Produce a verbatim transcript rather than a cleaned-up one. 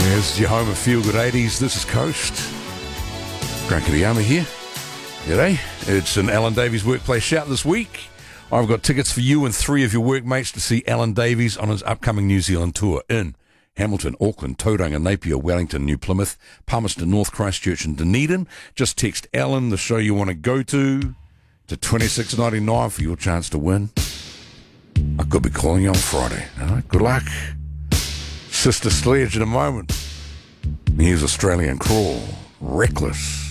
There's your home of Feel Good eighties. This is Coast. Grant Kiriyama here. G'day. It's an Alan Davies Workplace Shout this week. I've got tickets for you and three of your workmates to see Alan Davies on his upcoming New Zealand tour in Hamilton, Auckland, Tauranga, Napier, Wellington, New Plymouth, Palmerston North, Christchurch and Dunedin. Just text Alan, the show you want to go to, to twenty-six ninety-nine for your chance to win. I could be calling you on Friday. All right, good luck. Sister Sledge in a moment. Here's Australian Crawl. Reckless.